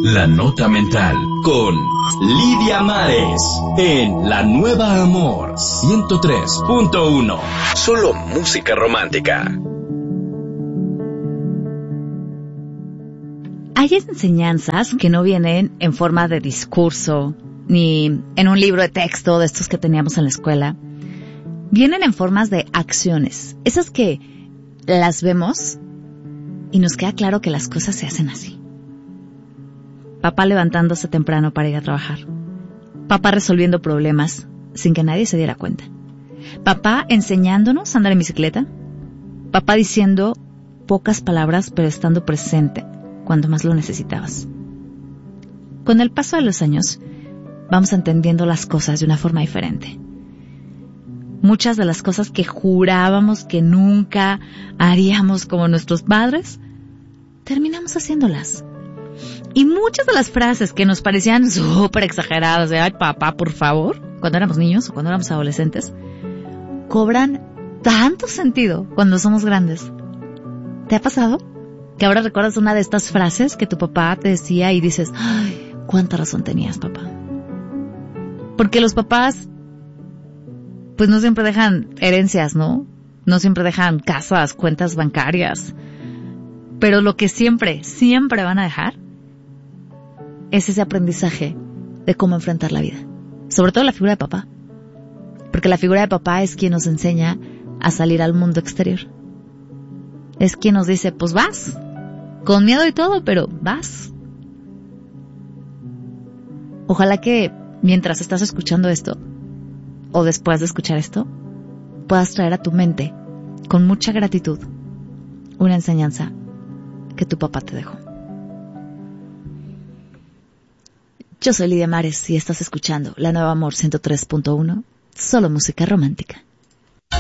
La Nota Mental con Lidia Mares en La Nueva Amor 103.1. Solo música romántica. Hay enseñanzas que no vienen en forma de discurso ni en un libro de texto de estos que teníamos en la escuela. Vienen en formas de acciones, esas que las vemos y nos queda claro que las cosas se hacen así. Papá levantándose temprano para ir a trabajar. Papá resolviendo problemas sin que nadie se diera cuenta. Papá enseñándonos a andar en bicicleta. Papá diciendo pocas palabras pero estando presente cuando más lo necesitabas. Con el paso de los años, vamos entendiendo las cosas de una forma diferente. Muchas de las cosas que jurábamos que nunca haríamos como nuestros padres, terminamos haciéndolas. Y muchas de las frases que nos parecían súper exageradas, de ay papá, por favor, cuando éramos niños o cuando éramos adolescentes, cobran tanto sentido cuando somos grandes. ¿Te ha pasado? Que ahora recuerdas una de estas frases que tu papá te decía y dices, ay, cuánta razón tenías, papá. Porque los papás, pues no siempre dejan herencias, ¿no? No siempre dejan casas, cuentas bancarias. Pero lo que siempre van a dejar es ese aprendizaje de cómo enfrentar la vida. Sobre todo la figura de papá. Porque la figura de papá es quien nos enseña a salir al mundo exterior. Es quien nos dice, pues vas. Con miedo y todo, pero vas. Ojalá que mientras estás escuchando esto, o después de escuchar esto, puedas traer a tu mente, con mucha gratitud, una enseñanza que tu papá te dejó. Yo soy Lidia Mares y estás escuchando La Nueva Amor 103.1, solo música romántica.